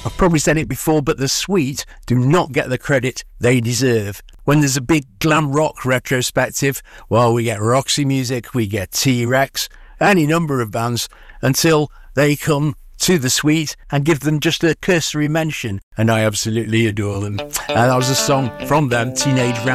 I've probably said it before, but the Sweet do not get the credit they deserve. When there's a big glam rock retrospective, well, we get Roxy Music, we get T-Rex, any number of bands, until they come to the Sweet and give them just a cursory mention, and I absolutely adore them. And that was a song from them, Teenage